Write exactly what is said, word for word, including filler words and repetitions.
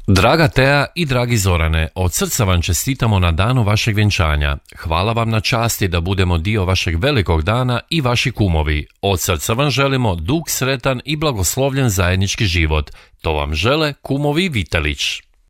Draga Teja i dragi Zorane, od srca vam čestitamo na danu vašeg vjenčanja. Hvala vam na časti da budemo dio vašeg velikog dana i vaši kumovi. Od srca vam želimo dug, sretan i blagoslovljen zajednički život. To vam žele kumovi Vitelić.